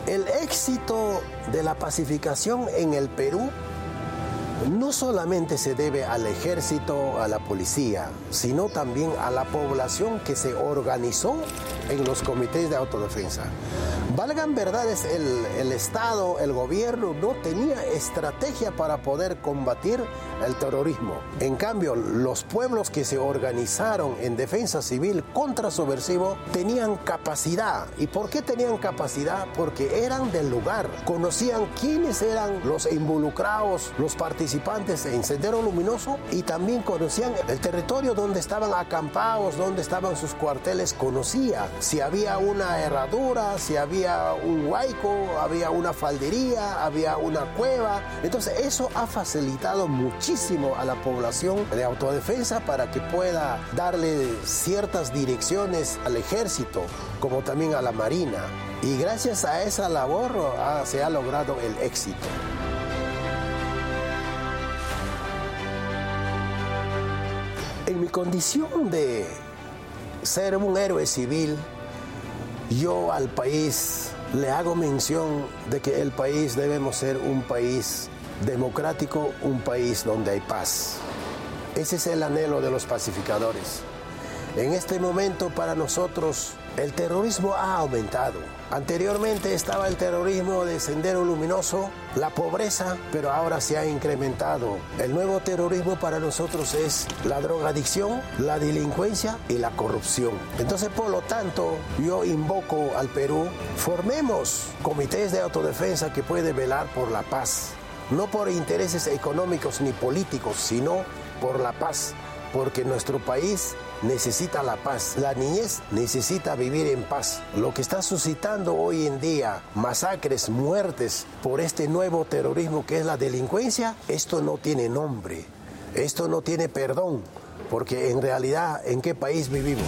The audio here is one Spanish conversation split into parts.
El éxito de la pacificación en el Perú no solamente se debe al ejército, a la policía, sino también a la población que se organizó en los comités de autodefensa. Valgan verdades, el Estado, el gobierno no tenía estrategia para poder combatir el terrorismo. En cambio, los pueblos que se organizaron en defensa civil contra subversivo tenían capacidad. ¿Y por qué tenían capacidad? Porque eran del lugar, conocían quiénes eran los involucrados, los participantes en Sendero Luminoso, y también conocían el territorio donde estaban acampados, donde estaban sus cuarteles, conocía si había una herradura, si había un huaico, había una faldería, había una cueva. Entonces eso ha facilitado muchísimo a la población de autodefensa para que pueda darle ciertas direcciones al ejército, como también a la marina. Y gracias a esa labor se ha logrado el éxito. En mi condición de ser un héroe civil, yo al país le hago mención de que el país debemos ser un país democrático, un país donde hay paz. Ese es el anhelo de los pacificadores. En este momento para nosotros el terrorismo ha aumentado. Anteriormente estaba el terrorismo de Sendero Luminoso, la pobreza, pero ahora se ha incrementado. El nuevo terrorismo para nosotros es la drogadicción, la delincuencia y la corrupción. Entonces, por lo tanto, yo invoco al Perú, formemos comités de autodefensa que pueden velar por la paz, no por intereses económicos ni políticos, sino por la paz, porque nuestro país necesita la paz. La niñez necesita vivir en paz. Lo que está suscitando hoy en día, masacres, muertes por este nuevo terrorismo que es la delincuencia, esto no tiene nombre, esto no tiene perdón, porque en realidad, ¿en qué país vivimos?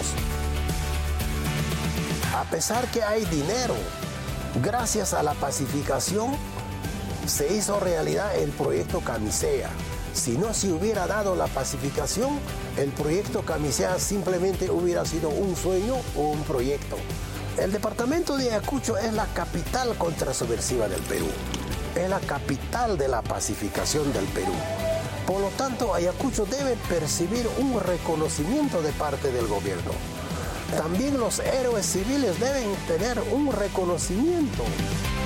A pesar que hay dinero, gracias a la pacificación se hizo realidad el proyecto Camisea. Si no se hubiera dado la pacificación, el proyecto Camisea simplemente hubiera sido un sueño o un proyecto. El departamento de Ayacucho es la capital contrasubversiva del Perú. Es la capital de la pacificación del Perú. Por lo tanto, Ayacucho debe percibir un reconocimiento de parte del gobierno. También los héroes civiles deben tener un reconocimiento.